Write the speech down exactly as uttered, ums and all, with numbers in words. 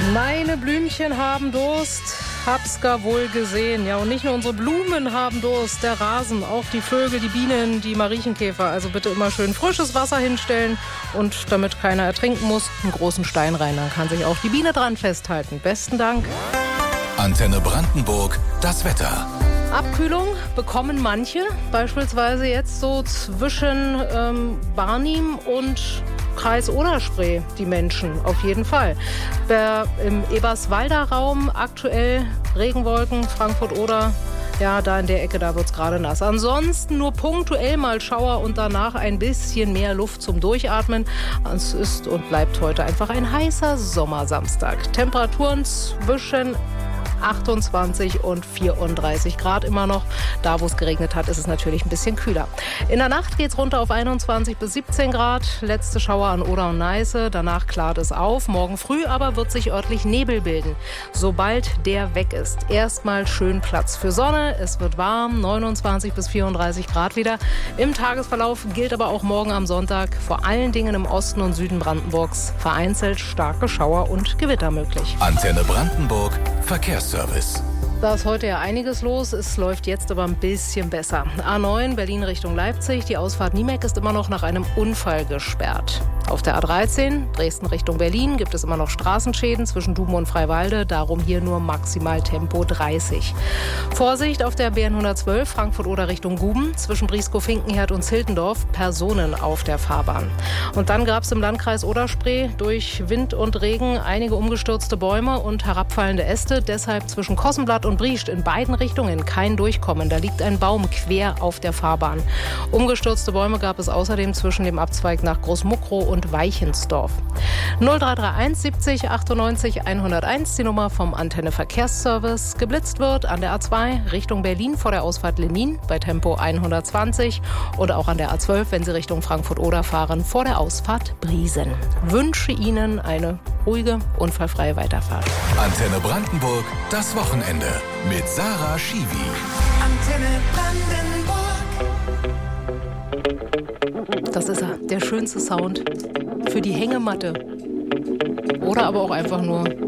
Meine Blümchen haben Durst, hab's gar wohl gesehen. Ja, und nicht nur unsere Blumen haben Durst, der Rasen, auch die Vögel, die Bienen, die Mariechenkäfer. Also bitte immer schön frisches Wasser hinstellen und damit keiner ertrinken muss, einen großen Stein rein. Dann kann sich auch die Biene dran festhalten. Besten Dank. Antenne Brandenburg, das Wetter. Abkühlung bekommen manche, beispielsweise jetzt so zwischen ähm, Barnim und Kreis Oder-Spree, die Menschen, auf jeden Fall. Wer im Eberswalder Raum aktuell Regenwolken, Frankfurt-Oder, ja, da in der Ecke, da wird's gerade nass. Ansonsten nur punktuell mal Schauer und danach ein bisschen mehr Luft zum Durchatmen. Es ist und bleibt heute einfach ein heißer Sommersamstag. Temperaturen zwischen achtundzwanzig und vierunddreißig Grad immer noch. Da, wo es geregnet hat, ist es natürlich ein bisschen kühler. In der Nacht geht es runter auf einundzwanzig bis siebzehn Grad. Letzte Schauer an Oder und Neiße. Danach klart es auf. Morgen früh aber wird sich örtlich Nebel bilden. Sobald der weg ist, erstmal schön Platz für Sonne. Es wird warm, neunundzwanzig bis vierunddreißig Grad wieder. Im Tagesverlauf gilt aber auch morgen am Sonntag vor allen Dingen im Osten und Süden Brandenburgs vereinzelt starke Schauer und Gewitter möglich. Antenne Brandenburg, Verkehrsservice. Da ist heute ja einiges los, es läuft jetzt aber ein bisschen besser. A neun Berlin Richtung Leipzig, die Ausfahrt Niemek ist immer noch nach einem Unfall gesperrt. Auf der A dreizehn Dresden Richtung Berlin gibt es immer noch Straßenschäden zwischen Duben und Freiwalde, darum hier nur maximal Tempo dreißig. Vorsicht auf der B N hundertzwölf Frankfurt-Oder Richtung Guben, zwischen Brieskow-Finkenherd und Ziltendorf Personen auf der Fahrbahn. Und dann gab es im Landkreis Oder-Spree durch Wind und Regen einige umgestürzte Bäume und herabfallende Äste, deshalb zwischen Kossenblatt und Briest in beiden Richtungen kein Durchkommen. Da liegt ein Baum quer auf der Fahrbahn. Umgestürzte Bäume gab es außerdem zwischen dem Abzweig nach Großmuckrow und Weichensdorf. null drei drei eins siebzig achtundneunzig hunderteins, die Nummer vom Antenne Verkehrsservice. Geblitzt wird an der A zwei Richtung Berlin vor der Ausfahrt Lemin bei Tempo hundertzwanzig und auch an der A zwölf, wenn Sie Richtung Frankfurt-Oder fahren, vor der Ausfahrt Briesen. Wünsche Ihnen eine ruhige, unfallfreie Weiterfahrt. Antenne Brandenburg, das Wochenende mit Sarah Schiwi. Antenne Brandenburg. Das ist er, der schönste Sound für die Hängematte. Oder aber auch einfach nur